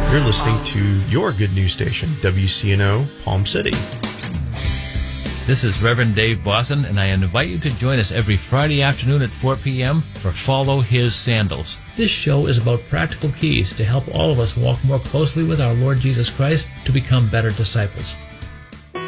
You're listening to your good news station, WCNO, Palm City. This is Reverend Dave Bosson, and I invite you to join us every Friday afternoon at 4 p.m. for Follow His Sandals. This show is about practical keys to help all of us walk more closely with our Lord Jesus Christ to become better disciples.